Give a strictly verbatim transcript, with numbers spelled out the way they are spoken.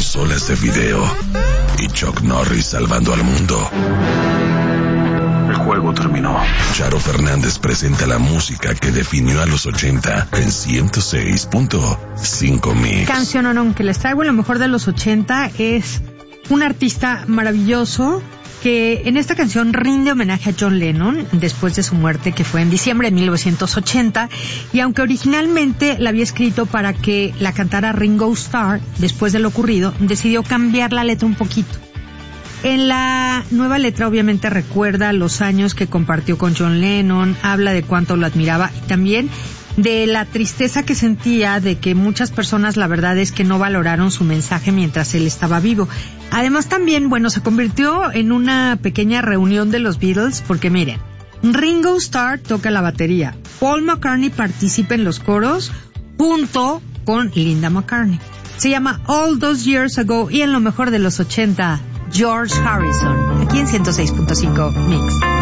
dos olas de video y Chuck Norris salvando al mundo. El juego terminó. Charo Fernández presenta la música que definió a los ochenta en ciento seis punto cinco Mix. Canción o no, que les traigo lo mejor de los ochenta es un artista maravilloso que en esta canción rinde homenaje a John Lennon después de su muerte, que fue en diciembre de mil novecientos ochenta, y aunque originalmente la había escrito para que la cantara Ringo Starr, después de lo ocurrido, decidió cambiar la letra un poquito. En la nueva letra obviamente recuerda los años que compartió con John Lennon, habla de cuánto lo admiraba y también de la tristeza que sentía de que muchas personas, la verdad es que no valoraron su mensaje mientras él estaba vivo. Además también, bueno, se convirtió en una pequeña reunión de los Beatles porque miren, Ringo Starr toca la batería, Paul McCartney participa en los coros junto con Linda McCartney. Se llama All Those Years Ago y en lo mejor de los ochenta, George Harrison, aquí en ciento seis punto cinco Mix.